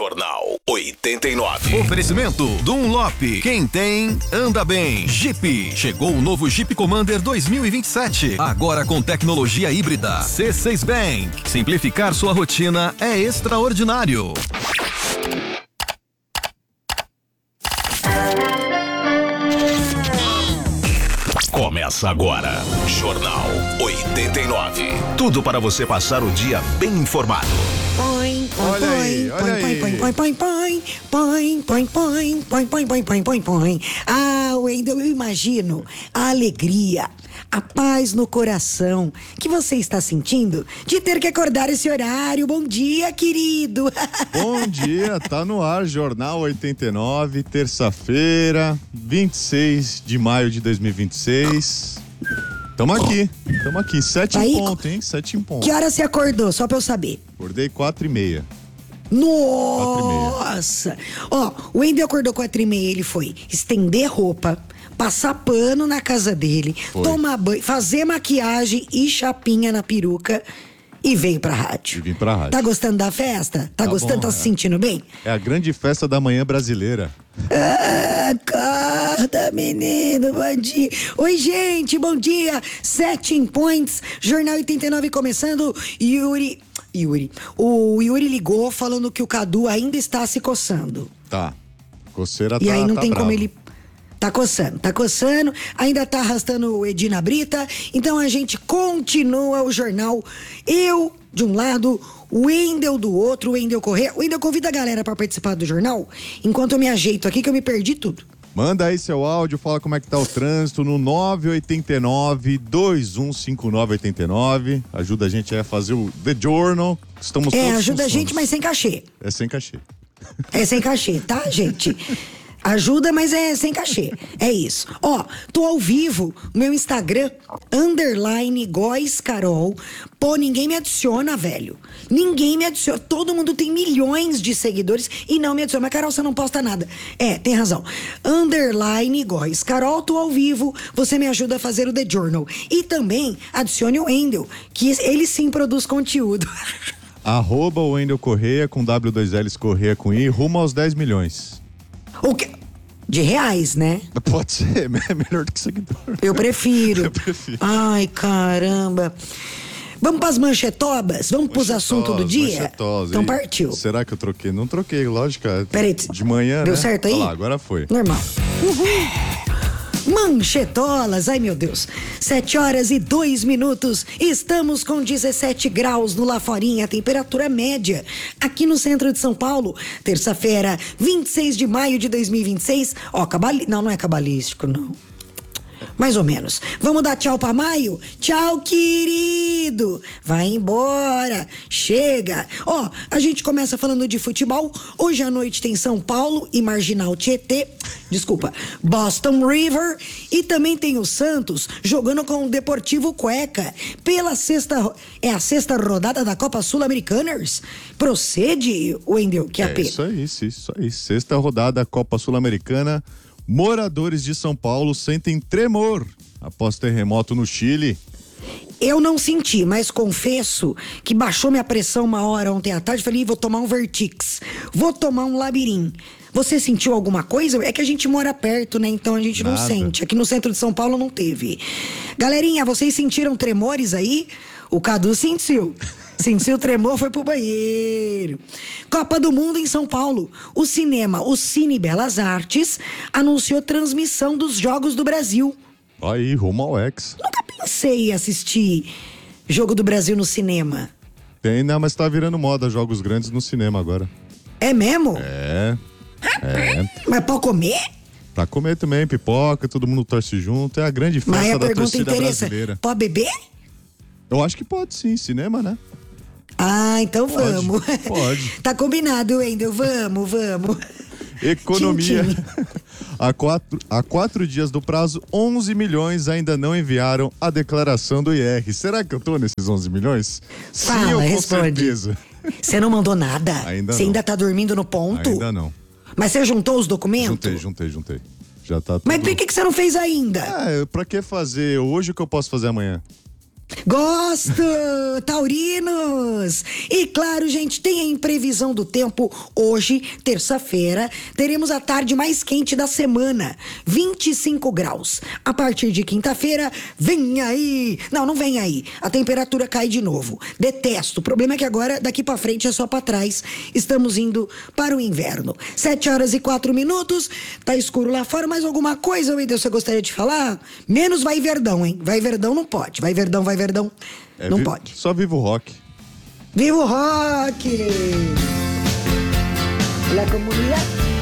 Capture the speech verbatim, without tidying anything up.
Jornal oitenta e nove. Oferecimento Dunlop. Quem tem, anda bem. Jeep. Chegou o novo Jeep Commander dois mil e vinte e sete. Agora com tecnologia híbrida. C seis Bank. Simplificar sua rotina é extraordinário. Começa agora, Jornal oitenta e nove. Tudo para você passar o dia bem informado. Põe, põe, Olha aí, põe, olha põe, aí. põe, põe, põe, põe, põe, põe, põe, põe, põe, põe, põe, põe, põe. Ah, Wendel, eu imagino a alegria, a paz no coração que você está sentindo de ter que acordar esse horário. Bom dia, querido. Bom dia, tá no ar, Jornal oitenta e nove, terça-feira, vinte e seis de maio de dois mil e vinte e seis. Tamo aqui, tamo aqui, sete Aí, em ponto, hein? Sete em ponto. Que hora você acordou, só pra eu saber? Acordei quatro e meia. Nossa! Ó, o Wendel acordou quatro e meia, ele foi estender roupa, passar pano na casa dele, Foi. tomar banho, fazer maquiagem e chapinha na peruca e veio pra rádio. E vim pra rádio. Tá gostando da festa? Tá, Tá gostando? bom, tá é. se sentindo bem? É a grande festa da manhã brasileira. Acorda, menino, bom dia. Oi, gente, bom dia. Sete em Points, Jornal oitenta e nove começando. Yuri, Yuri, o Yuri ligou falando que o Cadu ainda está se coçando. Tá. Coceira E tá, aí não tá tem brava. como ele... Tá coçando, tá coçando, ainda tá arrastando o Edina Brita. Então a gente continua o jornal. Eu, de um lado, o Wendel do outro, o Wendel Corrêa. O Wendel convida a galera pra participar do jornal, enquanto eu me ajeito aqui que eu me perdi tudo. Manda aí seu áudio, fala como é que tá o trânsito no nove oito nove, dois um cinco nove oito nove. Ajuda a gente aí a fazer o The Journal. Estamos É, todos ajuda a funcionando. gente, mas sem cachê. É sem cachê. É sem cachê, tá, gente? Ajuda, mas é sem cachê. É isso. Ó, tô ao vivo, meu Instagram, underline Góes Carol. Pô, ninguém me adiciona, velho. Ninguém me adiciona. Todo mundo tem milhões de seguidores e não me adiciona. Mas, Carol, você não posta nada. É, tem razão. Underline Góes Carol, tô ao vivo. Você me ajuda a fazer o The Journal. E também adicione o Wendel, que ele sim produz conteúdo. Arroba o Wendel Corrêa com W dois L's Corrêa com I, rumo aos dez milhões. O quê? De reais, né? Pode ser, é melhor do que seguidor. Eu prefiro. Eu prefiro. Ai, caramba. Vamos pras manchetobas? Vamos pros assuntos do dia? Manchetosa. Então E partiu. Será que eu troquei? Não troquei, lógico. é Peraí. De manhã, Deu né? certo aí? Olha lá, agora foi. Normal. Uhul. Manchetolas, ai meu Deus. Sete horas e dois minutos. Estamos com dezessete graus no Laforinha, temperatura média. Aqui no centro de São Paulo, terça-feira, vinte e seis de maio de dois mil e vinte e seis. Ó, cabali... não, não é cabalístico, não. Mais ou menos. Vamos dar tchau pra Maio? Tchau, querido! Vai embora! Chega! Ó, a gente começa falando de futebol. Hoje à noite tem São Paulo e Marginal Tietê. Desculpa, Boston River. E também tem o Santos jogando com o Deportivo Cueca. Pela sexta... É a sexta rodada da Copa Sul-Americanas. Procede, Wendel, que É apê. isso aí, isso, isso aí. Sexta rodada da Copa Sul-Americana. Moradores de São Paulo sentem tremor após terremoto no Chile. Eu não senti, mas confesso que baixou minha pressão uma hora ontem à tarde. Falei, vou tomar um Vertix, vou tomar um Labirin. Você sentiu alguma coisa? É que a gente mora perto, né? Então a gente Nada. não sente. Aqui no centro de São Paulo não teve. Galerinha, vocês sentiram tremores aí? O Cadu sentiu. Sentiu tremor, foi pro banheiro. Copa do Mundo em São Paulo. O cinema, o Cine Belas Artes, anunciou transmissão dos Jogos do Brasil. Aí, rumo ao ex. Nunca pensei em assistir Jogo do Brasil no cinema. Tem, não, mas tá virando moda jogos grandes no cinema agora. É mesmo? É, é. Mas pode comer? Pra comer também, pipoca, todo mundo torce junto. É a grande Mas festa a da pergunta torcida interessa. brasileira. Pode beber? Eu acho que pode sim, cinema, né? Ah, então Pode, vamos. pode. Tá combinado, Wendel. Vamos, vamos. Economia. Tchim, tchim. Há quatro, há quatro dias do prazo, onze milhões ainda não enviaram a declaração do I R. Será que eu tô nesses onze milhões? Fala, Sim, eu com responde. certeza. Você não mandou nada? Ainda Você não. ainda tá dormindo no ponto? Ainda não. Mas você juntou os documentos? Juntei, juntei, juntei. Já tá tudo... Mas por que, que você não fez ainda? É, pra que fazer hoje o que eu posso fazer amanhã? Gosto, taurinos! E claro, gente, tem a previsão do tempo. Hoje, terça-feira, teremos a tarde mais quente da semana, vinte e cinco graus. A partir de quinta-feira, vem aí! Não, não vem aí. A temperatura cai de novo. Detesto. O problema é que agora, daqui pra frente, é só pra trás. Estamos indo para o inverno. Sete horas e quatro minutos. Tá escuro lá fora. Mais alguma coisa, meu Deus, você gostaria de falar? Menos vai Verdão, hein? Vai Verdão não pode. Vai Verdão, vai Verdão. É, não vi- pode. Só viva o rock. Viva o rock! La comunidade.